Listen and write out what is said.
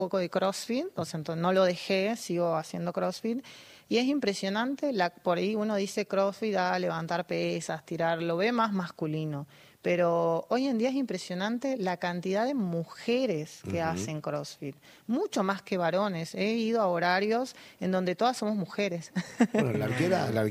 poco de CrossFit, o sea, entonces no lo dejé, sigo haciendo CrossFit. Y es impresionante, por ahí uno dice CrossFit, levantar pesas, tirar, lo ve más masculino. Pero hoy en día es impresionante la cantidad de mujeres que hacen CrossFit, mucho más que varones. He ido a horarios en donde todas somos mujeres. Bueno, la arquera